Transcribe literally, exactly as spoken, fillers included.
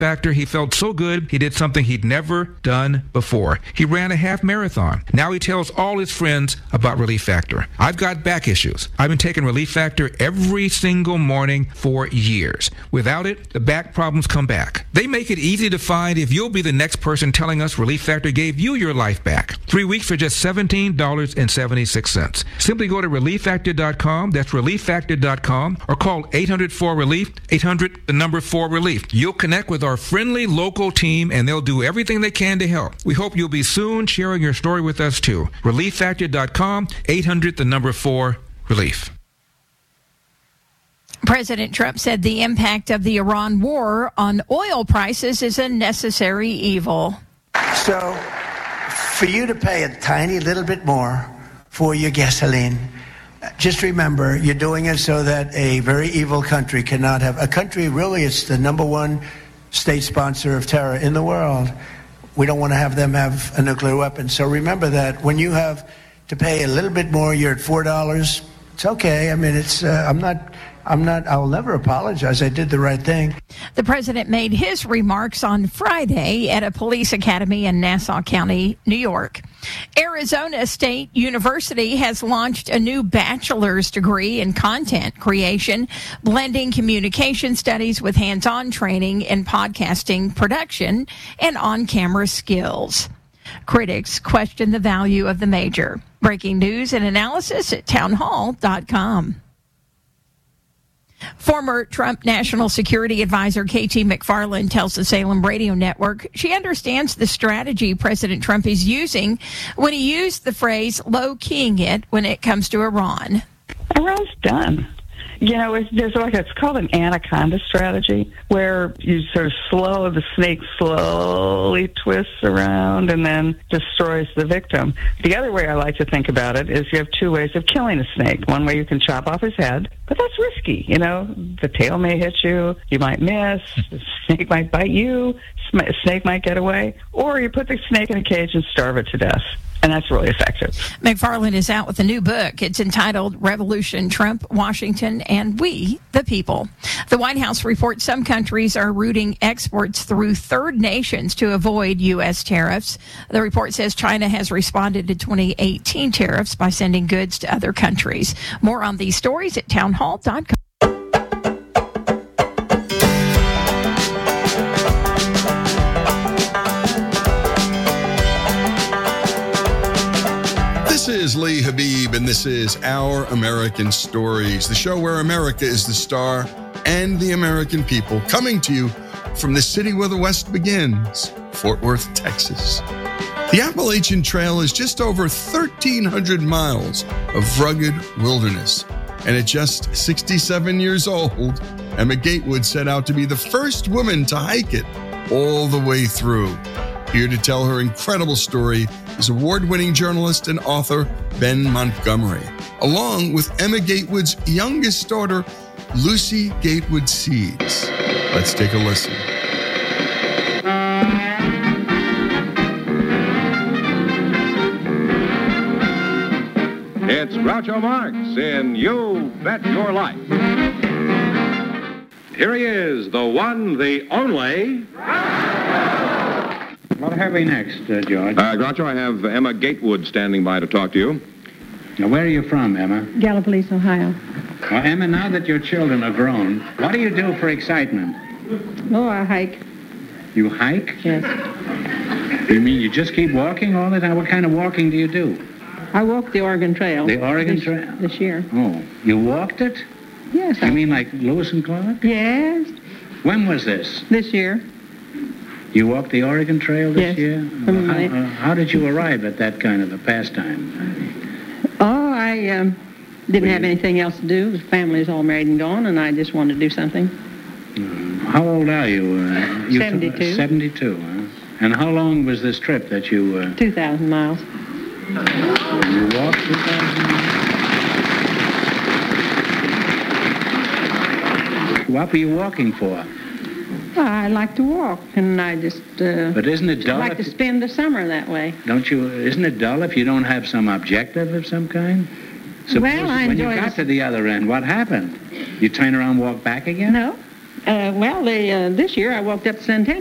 Factor, he felt so good, he did something he'd never done before. He ran a half marathon. Now he tells all his friends about Relief Factor. I've got back issues. I've been taking Relief Factor every single morning for years. Without it, the back problems come back. They make it easy to find if you'll be the next person telling us Relief Factor gave you your life back. Three weeks for just seventeen dollars and seventy-six cents. Simply go to relief factor dot com, that's relief factor dot com, or call eight hundred four relief, eight hundred, the number four relief. You'll connect with our friendly local team, and they'll do everything they can to help. We hope you'll be soon sharing your story with us, too. relief factor dot com, eight hundred, the number four, relief. President Trump said the impact of the Iran war on oil prices is a necessary evil. So, for you to pay a tiny little bit more for your gasoline, just remember, you're doing it so that a very evil country cannot have... A country, really, it's the number one state sponsor of terror in the world. We don't want to have them have a nuclear weapon. So remember that when you have to pay a little bit more, you're at four dollars. It's okay. I mean, it's... Uh, I'm not... I'm not, I'll never apologize. I did the right thing. The president made his remarks on Friday at a police academy in Nassau County, New York. Arizona State University has launched a new bachelor's degree in content creation, blending communication studies with hands-on training in podcasting production and on-camera skills. Critics question the value of the major. Breaking news and analysis at town hall dot com. Former Trump National Security Advisor K T McFarland tells the Salem Radio Network she understands the strategy President Trump is using when he used the phrase low-keying it when it comes to Iran. Iran's done. You know, it's, there's like it's called an anaconda strategy, where you sort of slow, the snake slowly twists around and then destroys the victim. The other way I like to think about it is you have two ways of killing a snake. One way you can chop off his head, but that's risky. You know, the tail may hit you, you might miss, the snake might bite you, a snake might get away, or you put the snake in a cage and starve it to death. And that's really effective. McFarland is out with a new book. It's entitled Revolution, Trump, Washington, and We, the People. The White House reports some countries are routing exports through third nations to avoid U S tariffs. The report says China has responded to twenty eighteen tariffs by sending goods to other countries. More on these stories at town hall dot com. This is Lee Habib, and this is Our American Stories, the show where America is the star and the American people, coming to you from the city where the West begins, Fort Worth, Texas. The Appalachian Trail is just over thirteen hundred miles of rugged wilderness, and at just sixty-seven years old, Emma Gatewood set out to be the first woman to hike it all the way through. Here to tell her incredible story is award-winning journalist and author Ben Montgomery, along with Emma Gatewood's youngest daughter, Lucy Gatewood Seeds. Let's take a listen. It's Groucho Marx in You Bet Your Life. Here he is, the one, the only... What have we next, uh, George? Uh, Groucho, I have Emma Gatewood standing by to talk to you. Now, where are you from, Emma? Gallipolis, Ohio. Well, Emma, now that your children are grown, what do you do for excitement? Oh, I hike. You hike? Yes. You mean you just keep walking all the time? What kind of walking do you do? I walked the Oregon Trail. The Oregon this, Trail? This year. Oh, you walked it? Yes. You I... mean like Lewis and Clark? Yes. When was this? This year. You walked the Oregon Trail this yes. year? From how, my... uh, how did you arrive at that kind of a pastime? Oh, I um, didn't have anything else to do. The family's all married and gone, and I just wanted to do something. Uh, how old are you? Uh, you seventy-two. T- seventy-two, huh? And how long was this trip that you... Uh... two thousand miles. You walked two thousand miles? What were you walking for? I like to walk, and I just... Uh, but isn't it dull? I like to spend the summer that way. Don't you... Isn't it dull if you don't have some objective of some kind? Suppose well, I when enjoy you got this. to the other end, what happened? You turn around and walk back again? No. Uh, well, they, uh, this year I walked up to Centennial.